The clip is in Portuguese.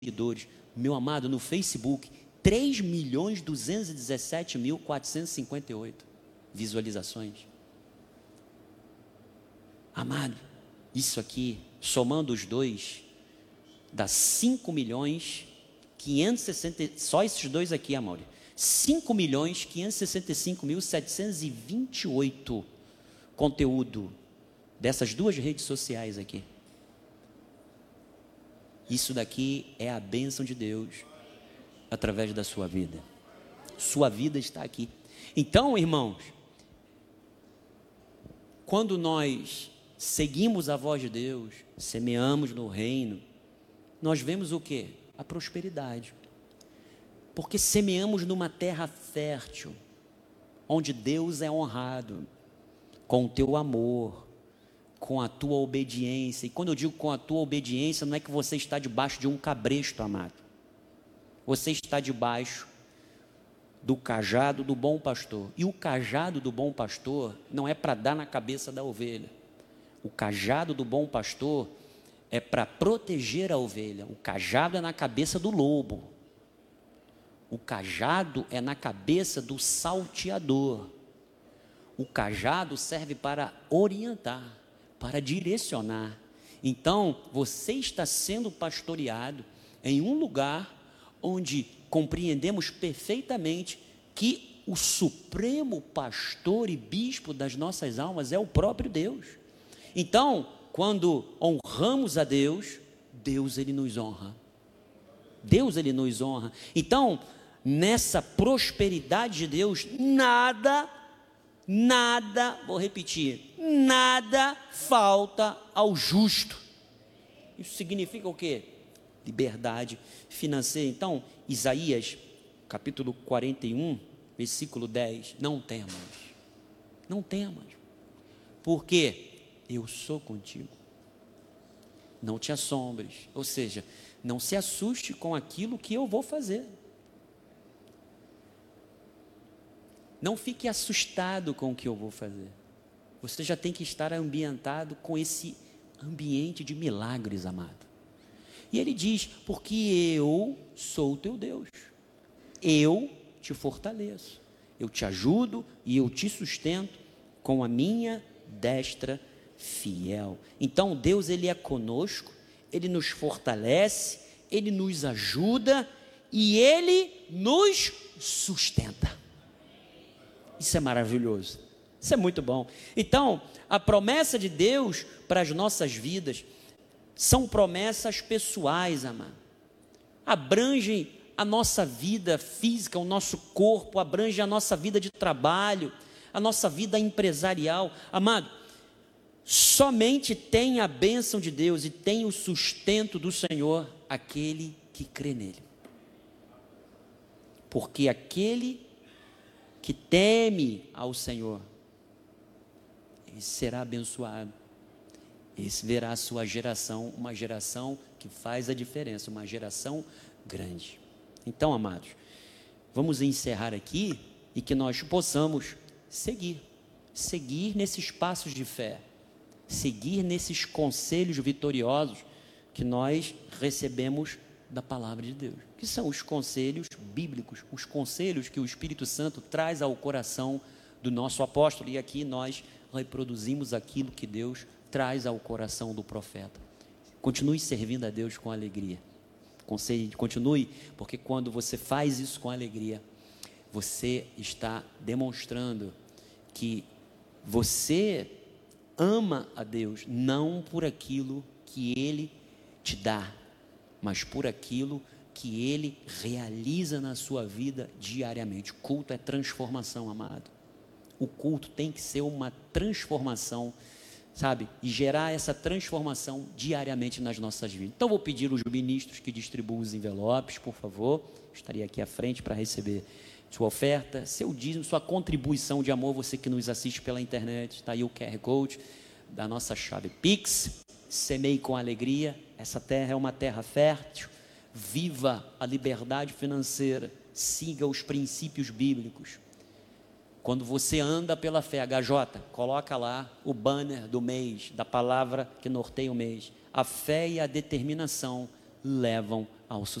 seguidores. Meu amado, no Facebook, 3.217.458 visualizações. Amado, isso aqui, somando os dois, dá 5.560.000, só esses dois aqui, Amaury, 5.565.728 conteúdo dessas duas redes sociais aqui. Isso daqui é a bênção de Deus através da sua vida. Sua vida está aqui. Então, irmãos, quando nós seguimos a voz de Deus, semeamos no reino, nós vemos o quê? A prosperidade. Porque semeamos numa terra fértil, onde Deus é honrado, com o teu amor, com a tua obediência. E quando eu digo com a tua obediência, não é que você está debaixo de um cabresto, amado. Você está debaixo do cajado do bom pastor. E o cajado do bom pastor não é para dar na cabeça da ovelha. O cajado do bom pastor é para proteger a ovelha. O cajado é na cabeça do lobo. O cajado é na cabeça do salteador. O cajado serve para orientar, para direcionar. Então, você está sendo pastoreado em um lugar onde compreendemos perfeitamente que o supremo pastor e bispo das nossas almas é o próprio Deus. Então, quando honramos a Deus, Deus ele nos honra. Deus ele nos honra. Então, nessa prosperidade de Deus, nada, vou repetir, nada falta ao justo. Isso significa o quê? Liberdade financeira. Então, Isaías, capítulo 41, versículo 10, não temas, porque eu sou contigo, não te assombres, ou seja, não se assuste com aquilo que eu vou fazer, não fique assustado com o que eu vou fazer, você já tem que estar ambientado com esse ambiente de milagres, amado. E ele diz, porque eu sou o teu Deus, eu te fortaleço, eu te ajudo e eu te sustento com a minha destra fiel. Então Deus ele é conosco, ele nos fortalece, ele nos ajuda e ele nos sustenta. Isso é maravilhoso, isso é muito bom. Então, a promessa de Deus para as nossas vidas são promessas pessoais, amado. Abrangem a nossa vida física, o nosso corpo, abrange a nossa vida de trabalho, a nossa vida empresarial. Amado, somente tem a bênção de Deus e tem o sustento do Senhor aquele que crê nele. Porque aquele que teme ao Senhor, ele será abençoado. Esse verá a sua geração, uma geração que faz a diferença, uma geração grande. Então, amados, vamos encerrar aqui e que nós possamos seguir nesses passos de fé, seguir nesses conselhos vitoriosos que nós recebemos da palavra de Deus, que são os conselhos bíblicos, os conselhos que o Espírito Santo traz ao coração do nosso apóstolo, e aqui nós reproduzimos aquilo que Deus traz ao coração do profeta. Continue servindo a Deus com alegria, continue, porque quando você faz isso com alegria, você está demonstrando que você ama a Deus, não por aquilo que Ele te dá, mas por aquilo que Ele realiza na sua vida diariamente. O culto é transformação, amado. O culto tem que ser uma transformação, sabe? E gerar essa transformação diariamente nas nossas vidas. Então, vou pedir aos ministros que distribuam os envelopes, por favor. Estaria aqui à frente para receber sua oferta, seu dízimo, sua contribuição de amor. Você que nos assiste pela internet, está aí o QR Code da nossa chave Pix. Semeie com alegria. Essa terra é uma terra fértil. Viva a liberdade financeira. Siga os princípios bíblicos. Quando você anda pela fé, HJ, coloca lá o banner do mês, da palavra que norteia o mês. A fé e a determinação levam ao